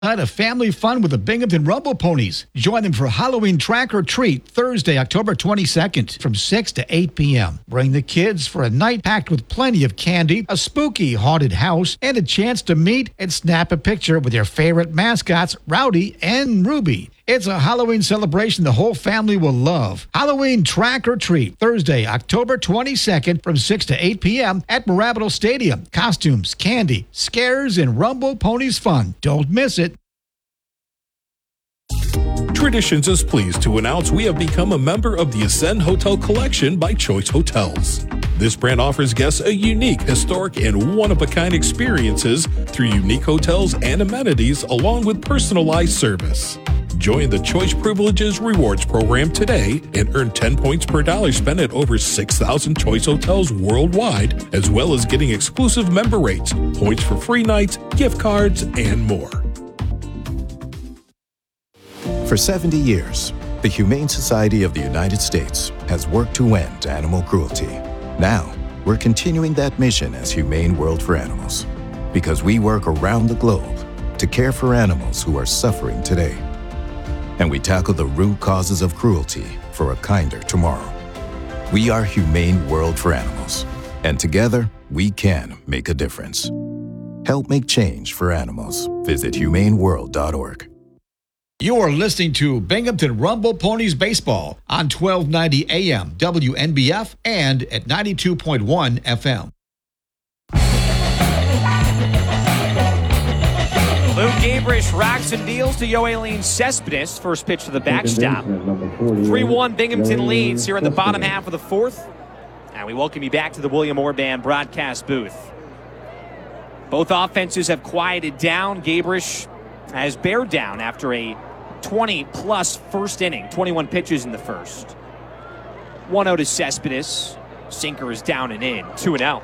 Had a family fun with the Binghamton Rumble Ponies. Join them for Halloween Track or Treat Thursday, October 22nd from 6 to 8 p.m. Bring the kids for a night packed with plenty of candy, a spooky haunted house, and a chance to meet and snap a picture with your favorite mascots, Rowdy and Ruby. It's a Halloween celebration the whole family will love. Halloween Track or Treat Thursday, October 22nd from 6 to 8 p.m. at Marabito Stadium. Costumes, candy, scares, and Rumble Ponies fun. Don't miss it. Traditions is pleased to announce we have become a member of the Ascend Hotel Collection by Choice Hotels. This brand offers guests a unique, historic, and one-of-a-kind experiences through unique hotels and amenities along with personalized service. Join the Choice Privileges Rewards Program today and earn 10 points per dollar spent at over 6,000 Choice hotels worldwide, as well as getting exclusive member rates, points for free nights, gift cards, and more. For 70 years, the Humane Society of the United States has worked to end animal cruelty. Now, we're continuing that mission as Humane World for Animals, because we work around the globe to care for animals who are suffering today. And we tackle the root causes of cruelty for a kinder tomorrow. We are Humane World for Animals, and together, we can make a difference. Help make change for animals. Visit humaneworld.org. You're listening to Binghamton Rumble Ponies Baseball on 1290 AM WNBF and at 92.1 FM. Luke Gabrish rocks and deals to Yoelin Cespedes. First pitch to the backstop. 3-1 Binghamton leads here in the bottom half of the fourth. And we welcome you back to the William Orr Band broadcast booth. Both offenses have quieted down. Gabrish has bared down after a 20-plus first inning, 21 pitches in the first. 1-0 to Cespedes. Sinker is down and in, 2-0.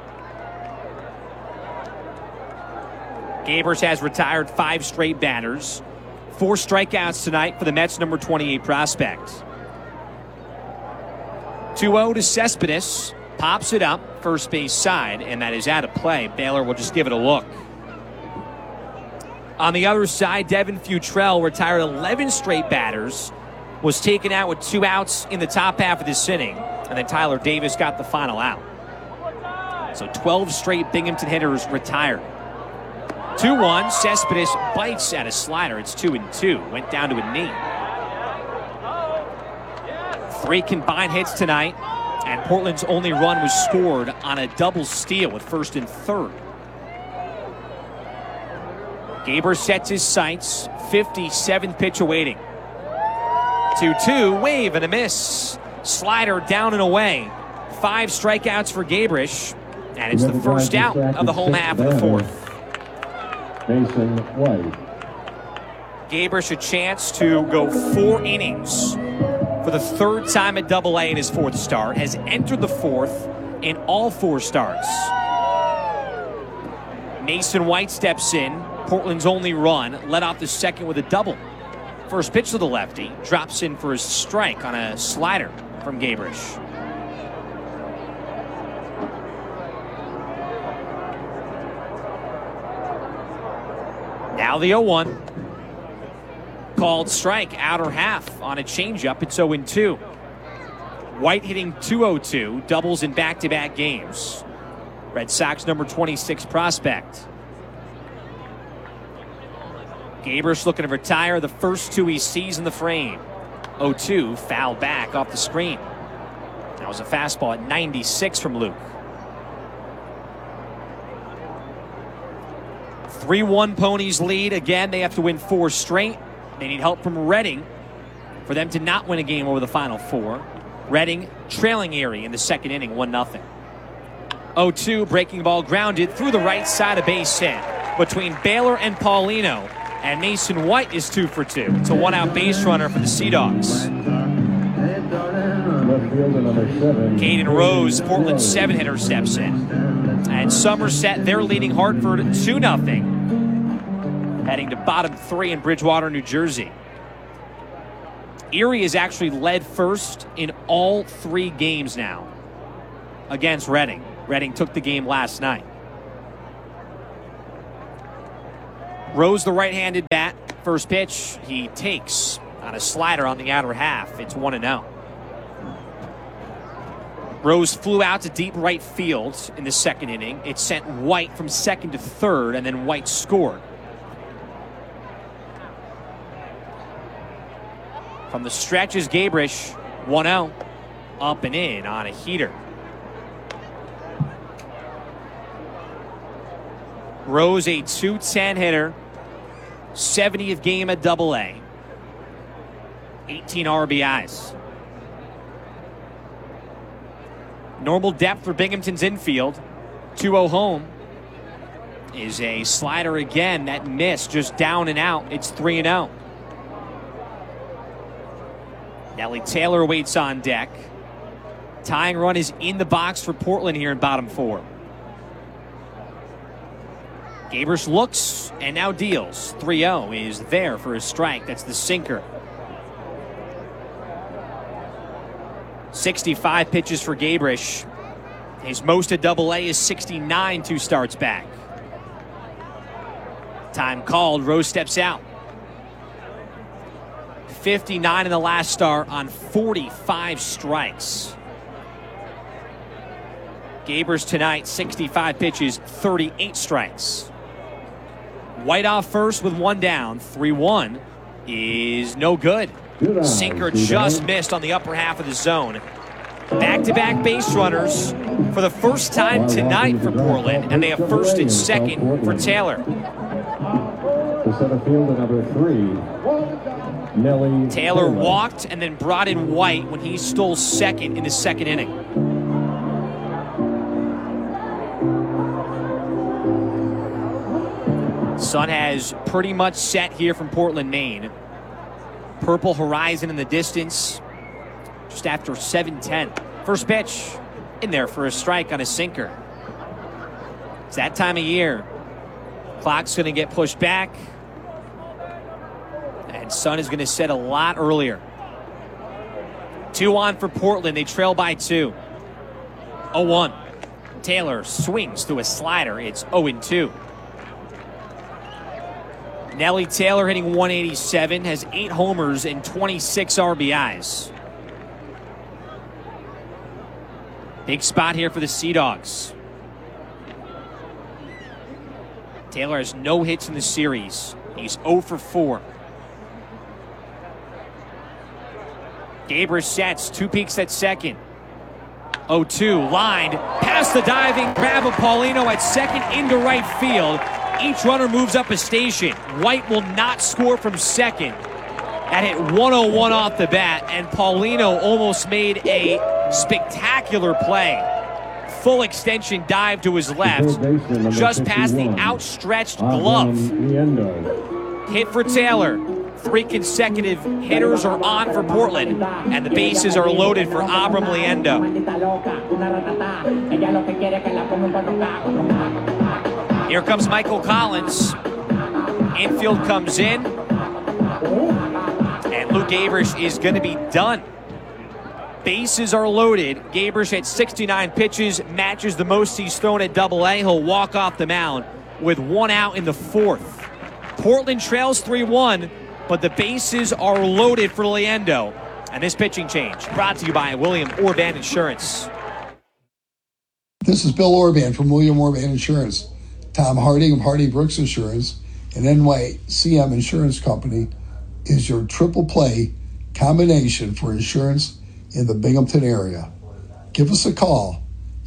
Gabrish has retired 5 straight batters. 4 strikeouts tonight for the Mets' number 28 prospect. 2-0 to Cespedes. Pops it up, first base side, and that is out of play. Baylor will just give it a look. On the other side, Devin Futrell retired 11 straight batters, was taken out with 2 outs in the top half of this inning, and then Tyler Davis got the final out. So 12 straight Binghamton hitters retired. 2-1, Cespedes bites at a slider. It's 2-2, went down to a knee. 3 combined hits tonight, and Portland's only run was scored on a double steal with first and third. Gaber sets his sights, 57th pitch awaiting. 2-2, wave and a miss. Slider down and away. 5 strikeouts for Gabrish, and it's the first out of the home half of the fourth. Mason White. Gabrish a chance to go 4 innings for the 3rd time at Double-A in his 4th start. Has entered the 4th in all 4 starts. Mason White steps in. Portland's only run, led off the second with a double. First pitch to the lefty, drops in for a strike on a slider from Gabrish. Now the 0-1. Called strike, outer half on a changeup. It's 0-2. White hitting .202, doubles in back-to-back games. Red Sox number 26 prospect. Gabrish looking to retire the first 2 he sees in the frame. 0-2, foul back off the screen. That was a fastball at 96 from Luke. 3-1 Ponies lead. Again, they have to win 4 straight. They need help from Reading for them to not win a game over the final 4. Reading trailing Erie in the second inning, 1-0. 0-2, breaking ball grounded through the right side of base hit between Baylor and Paulino. And Mason White is 2 for 2. It's a 1-out base runner for the Sea Dogs. Caden Rose, Portland's 7-hitter, steps in. And Somerset, they're leading Hartford 2-0. Heading to bottom 3 in Bridgewater, New Jersey. Erie has actually led first in all 3 games now against Reading. Reading took the game last night. Rose, the right-handed bat. First pitch, he takes on a slider on the outer half. It's 1-0. Rose flew out to deep right field in the second inning. It sent White from second to third, and then White scored. From the stretch is Gabrish, 1-0, up and in on a heater. Rose, a .210 hitter, 70th game at AA, 18 RBIs. Normal depth for Binghamton's infield. 2-0 home is a slider again. That missed, just down and out. It's 3-0. Nelly Taylor waits on deck. Tying run is in the box for Portland here in bottom four. Gabrish looks and now deals. 3-0 is there for his strike. That's the sinker. 65 pitches for Gabrish. His most at AA is 69 2 starts back. Time called. Rose steps out. 59 in the last start on 45 strikes. Gabrish tonight, 65 pitches, 38 strikes. White off first with one down. 3-1 is no good. Sinker just missed on the upper half of the zone. Back-to-back base runners for the first time tonight for Portland, and they have first and second for Taylor. To center field at number 3, Nelly Taylor walked and then brought in White when he stole second in the second inning. Sun has pretty much set here from Portland, Maine. Purple horizon in the distance just after 7:10. First pitch in there for a strike on a sinker. It's that time of year. Clock's going to get pushed back. And Sun is going to set a lot earlier. 2 on for Portland. They trail by 2. 0-1. Taylor swings through a slider. It's 0-2. Nelly Taylor hitting 187, has 8 homers and 26 RBIs. Big spot here for the Sea Dogs. Taylor has no hits in the series. He's 0 for 4. Gabrish sets, 2 peaks at second. 0-2, lined, past the diving grab of Paulino at second into right field. Each runner moves up a station. White will not score from second. That hit 101 off the bat, and Paulino almost made a spectacular play. Full extension dive to his left, just past the outstretched glove. Hit for Taylor. 3 consecutive hitters are on for Portland, and the bases are loaded for Abram Liendo. Here comes Michael Collins. Infield comes in. And Luke Gabrish is going to be done. Bases are loaded. Gabrish at 69 pitches matches the most he's thrown at AA. He'll walk off the mound with 1 out in the 4th. Portland trails 3-1, but the bases are loaded for Liendo. And this pitching change brought to you by William Orban Insurance. This is Bill Orban from William Orban Insurance. Tom Harding of Hardy Brooks Insurance and NYCM Insurance Company is your triple play combination for insurance in the Binghamton area. Give us a call,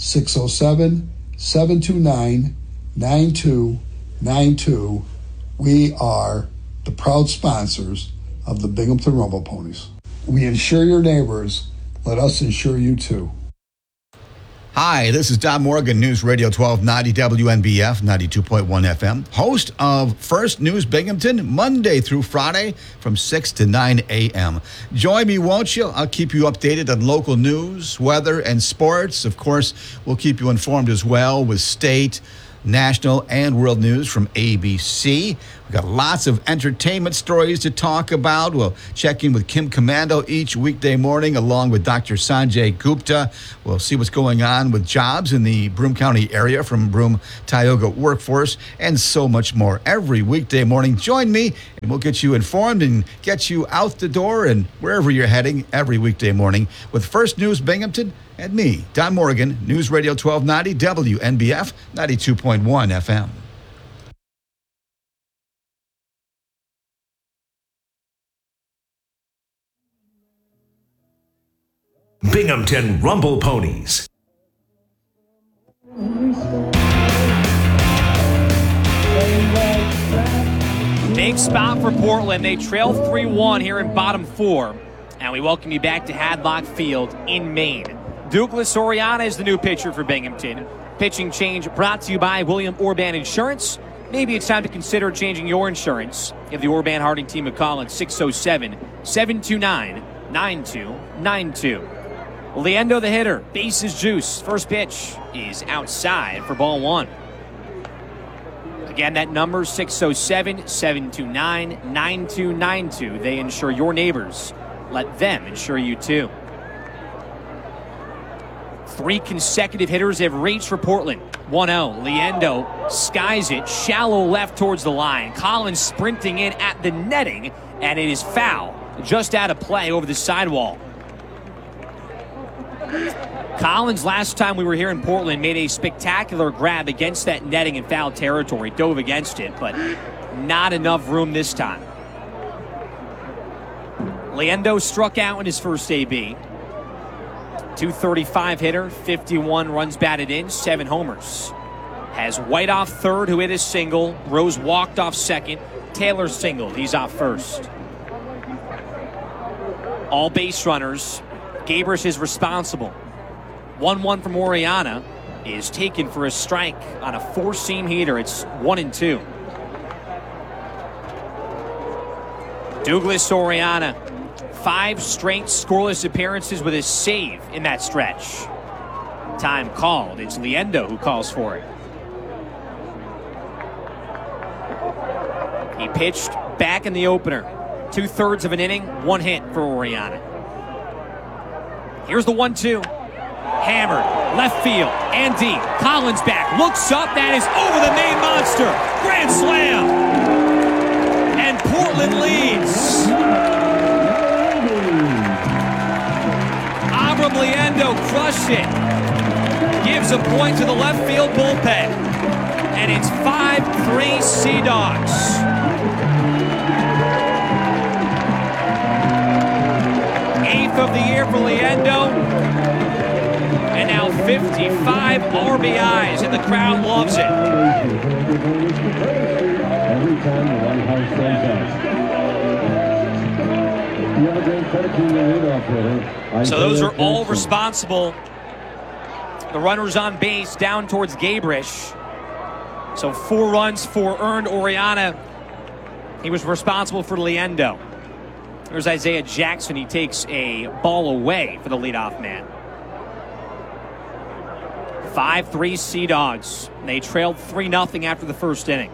607-729-9292. We are the proud sponsors of the Binghamton Rumble Ponies. We insure your neighbors. Let us insure you too. Hi, this is Don Morgan, News Radio 1290 WNBF 92.1 FM, host of First News Binghamton, Monday through Friday from 6 to 9 a.m. Join me, won't you? I'll keep you updated on local news, weather, and sports. Of course, we'll keep you informed as well with state, national and world news from ABC. We've got lots of entertainment stories to talk about. We'll check in with Kim Komando each weekday morning, along with Dr. Sanjay Gupta. We'll see what's going on with jobs in the Broome County area from Broome Tioga Workforce, and so much more. Every weekday morning, join me, and we'll get you informed and get you out the door and wherever you're heading every weekday morning with First News Binghamton and me, Don Morgan, News Radio 1290, WNBF 92.1 FM. Binghamton Rumble Ponies. Big spot for Portland. They trail 3-1 here in bottom four. And we welcome you back to Hadlock Field in Maine. Douglas Oriana is the new pitcher for Binghamton. Pitching change brought to you by William Orban Insurance. Maybe it's time to consider changing your insurance. Give the Orban Harding team a call at 607-729-9292. Leendo the hitter, bases juice. First pitch is outside for ball one. Again, that number 607-729-9292. They insure your neighbors. Let them insure you too. 3 consecutive hitters have reached for Portland. 1-0. Leendo skies it shallow left towards the line. Collins sprinting in at the netting, and it is foul. Just out of play over the sidewall. Collins, last time we were here in Portland, made a spectacular grab against that netting in foul territory. Dove against it, but not enough room this time. Leendo struck out in his first AB. 235 hitter, 51 runs batted in, 7 homers. Has White off third, who hit his single. Rose walked off second. Taylor singled. He's off first. All base runners. Gabrish is responsible. 1-1 from Oriana is taken for a strike on a 4-seam heater. It's 1-2. Douglas Oriana, 5 straight scoreless appearances with a save in that stretch. Time called. It's Leendo who calls for it. He pitched back in the opener. 2/3 of an inning, 1 hit for Oriana. Here's the 1-2. Hammered, left field, and deep. Collins back, looks up, that is over the main monster. Grand slam! And Portland leads. Abram Leendo crushed it. Gives a point to the left field bullpen. And it's 5-3 Sea Dogs. Eighth of the year for Leendo. And now 55 RBIs, and the crowd loves it. Every time the White House goes up. You have a great credit to your leadoff hitter. So those are all responsible. The runners on base down towards Gabrish. So 4 runs, 4 earned. Oriana, he was responsible for Leendo. There's Isaiah Jackson. He takes a ball away for the leadoff man. 5-3 Sea Dogs. They trailed 3-0 after the first inning.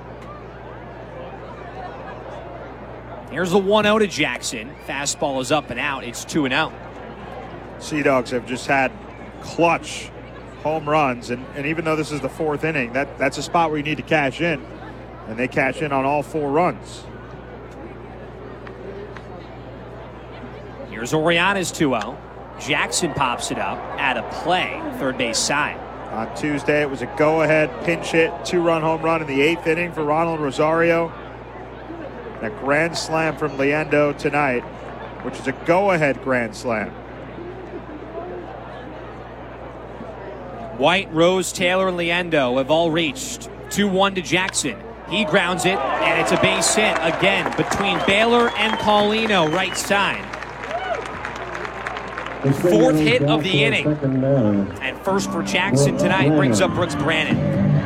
Here's the 1-0 to Jackson. Fastball is up and out. It's 2-0. Sea Dogs have just had clutch home runs, and even though this is the 4th inning, that's a spot where you need to cash in, and they cash in on all 4 runs. Here's Oriana's 2-0. Jackson pops it up out of play, third base side. On Tuesday, it was a go-ahead pinch hit 2-run home run in the 8th inning for Ronald Rosario. And a grand slam from Leendo tonight, which is a go-ahead grand slam. White, Rose, Taylor, and Leendo have all reached. 2-1 to Jackson. He grounds it, and it's a base hit again between Baylor and Paulino, right side. 4th hit of the inning. And first for Jackson tonight brings up Brooks Brannon.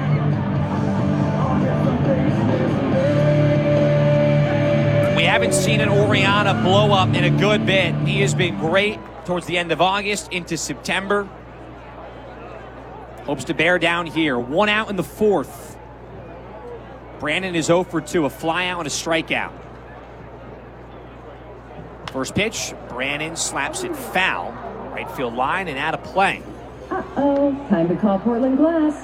We haven't seen an Oriana blow up in a good bit. He has been great towards the end of August into September. Hopes to bear down here. 1 out in the 4th. Brandon is 0 for 2, a fly out and a strikeout. First pitch, Brandon slaps it foul. Right field line and out of play. Time to call Portland Glass.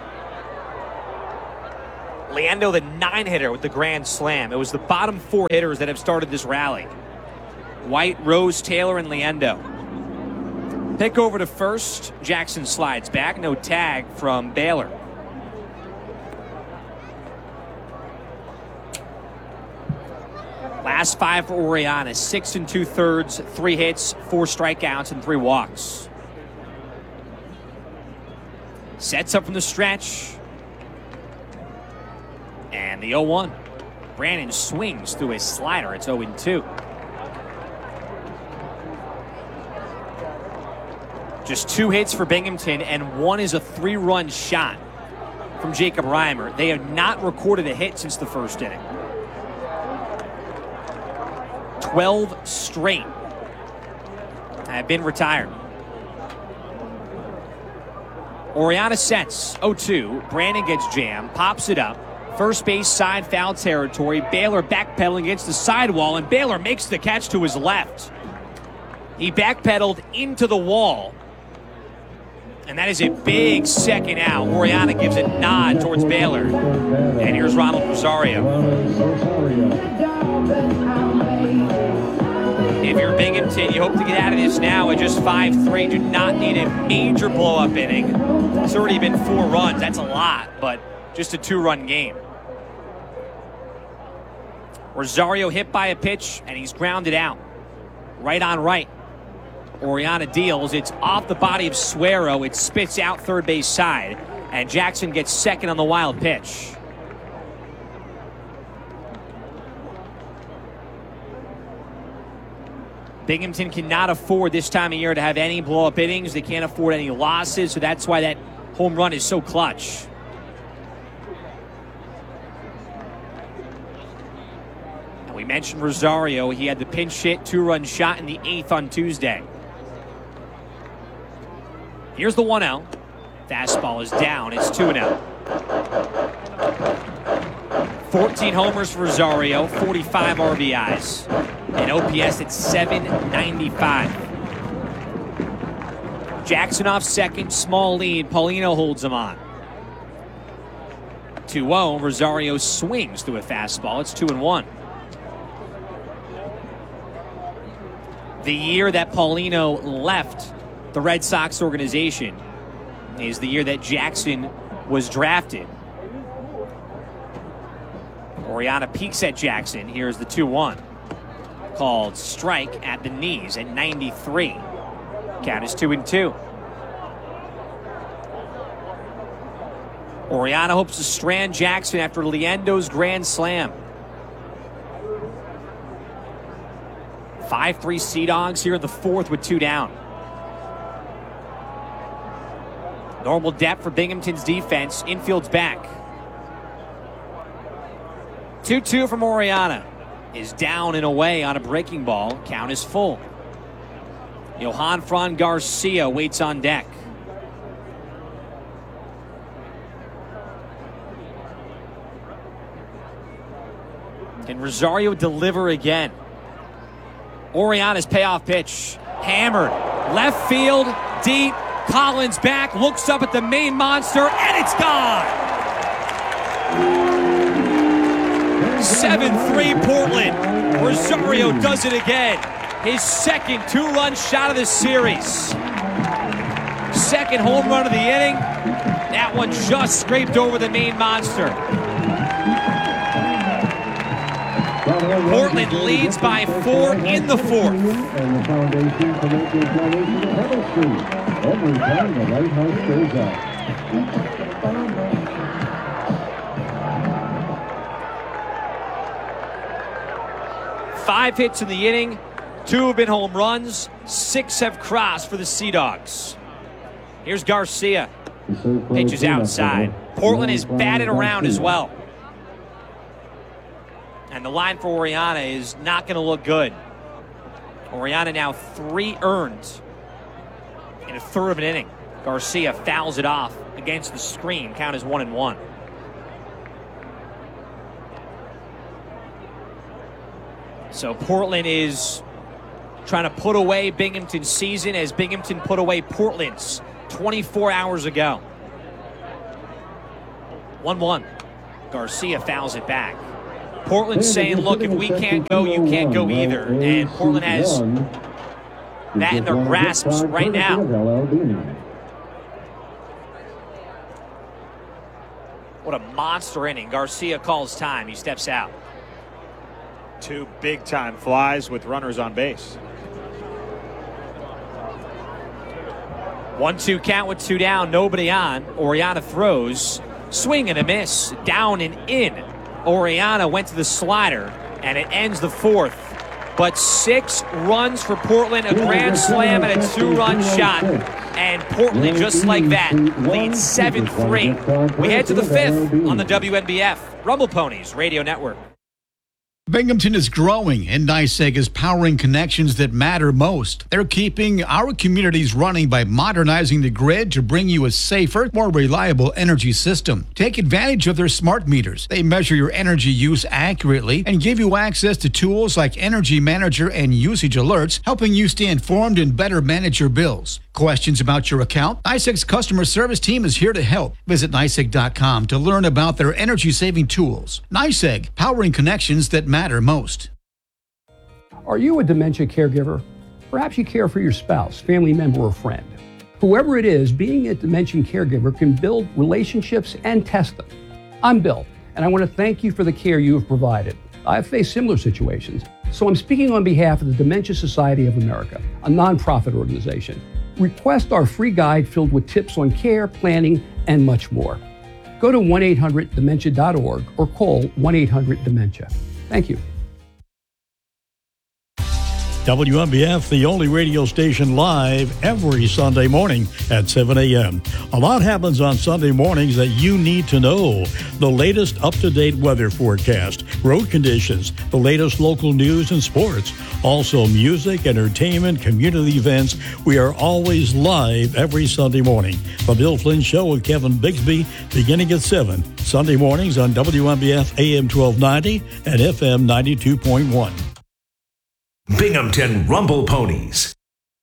Leando, the 9-hitter with the grand slam. It was the bottom 4 hitters that have started this rally. White, Rose, Taylor, and Leando. Pick over to first. Jackson slides back. No tag from Baylor. Last 5 for Oriana. 6 2/3, 3 hits, 4 strikeouts, and 3 walks. Sets up from the stretch. And the 0-1. Brandon swings through a slider. It's 0-2. Just 2 hits for Binghamton, and 1 is a 3-run shot from Jacob Reimer. They have not recorded a hit since the first inning. 12 straight have been retired. Oriana sets 0-2. Brandon gets jammed, pops it up. First base side foul territory. Baylor backpedaling against the sidewall, and Baylor makes the catch to his left. He backpedaled into the wall. And that is a big second out. Oriana gives a nod towards Baylor. And here's Ronald Rosario. If you're Binghamton, you hope to get out of this now at just 5-3. Do not need a major blow-up inning. It's already been 4 runs. That's a lot, but just a 2-run game. Rosario hit by a pitch, and he's grounded out. Right on right. Oriana deals. It's off the body of Suero. It spits out third base side, and Jackson gets second on the wild pitch. Binghamton cannot afford this time of year to have any blow-up innings. They can't afford any losses, so that's why that home run is so clutch. And we mentioned Rosario. He had the pinch hit 2-run shot in the 8th on Tuesday. Here's the 1-0. Fastball is down. It's 2-0. 14 homers for Rosario, 45 RBIs. And OPS at 795. Jackson off second, small lead. Paulino holds him on. 2-0. Rosario swings through a fastball. It's 2-1. The year that Paulino left the Red Sox organization is the year that Jackson was drafted. Oriana peeks at Jackson. Here's the 2-1. Called strike at the knees at 93. Count is 2-2. Oriana hopes to strand Jackson after Leando's grand slam. 5-3 Sea Dogs here in the 4th with 2 down. Normal depth for Binghamton's defense. Infield's back. 2-2 from Oriana. Is down and away on a breaking ball. Count is full. Johan Fran Garcia waits on deck. Can Rosario deliver again? Oriana's payoff pitch. Hammered. Left field. Deep. Collins back. Looks up at the main monster. And it's gone. 7-3 Portland. Rosario does it again. His second 2-run shot of the series. Second home run of the inning. That one just scraped over the main monster. Portland leads by 4 in the 4th. And the foundation for making donation to Pebble Street. Every time the lighthouse goes up. 5 hits in the inning. 2 have been home runs. 6 have crossed for the Sea Dogs. Here's Garcia. Pitches outside. Portland is batted around as well. And the line for Oriana is not going to look good. Oriana now 3 earned in a third of an inning. Garcia fouls it off against the screen. Count is 1-1. So Portland is trying to put away Binghamton's season as Binghamton put away Portland's 24 hours ago. 1-1. Garcia fouls it back. Portland's saying, look, if we can't go, you can't go either. And Portland has that in their grasps right now. What a monster inning. Garcia calls time. He steps out. 2 big-time flies with runners on base. 1-2 count with 2 down, nobody on. Oriana throws. Swing and a miss. Down and in. Oriana went to the slider, and it ends the 4th. But 6 runs for Portland, a grand slam, and a 2-run shot. And Portland, just like that, leads 7-3. We head to the 5th on the WNBF Rumble Ponies Radio Network. Binghamton is growing, and NYSEG is powering connections that matter most. They're keeping our communities running by modernizing the grid to bring you a safer, more reliable energy system. Take advantage of their smart meters. They measure your energy use accurately and give you access to tools like Energy Manager and Usage Alerts, helping you stay informed and better manage your bills. Questions about your account? NYSEG's customer service team is here to help. Visit NYSEG.com to learn about their energy-saving tools. NYSEG, powering connections that matter most. Are you a dementia caregiver? Perhaps you care for your spouse, family member, or friend. Whoever it is, being a dementia caregiver can build relationships and test them. I'm Bill, and I want to thank you for the care you have provided. I've faced similar situations, so I'm speaking on behalf of the Dementia Society of America, a nonprofit organization. Request our free guide filled with tips on care, planning, and much more. Go to 1-800-DEMENTIA.org or call 1-800-DEMENTIA. Thank you. WNBF, the only radio station live every Sunday morning at 7 a.m. A lot happens on Sunday mornings that you need to know. The latest up-to-date weather forecast, road conditions, the latest local news and sports. Also music, entertainment, community events. We are always live every Sunday morning. The Bill Flynn Show with Kevin Bigsby beginning at 7. Sunday mornings on WNBF AM 1290 and FM 92.1. Binghamton Rumble Ponies.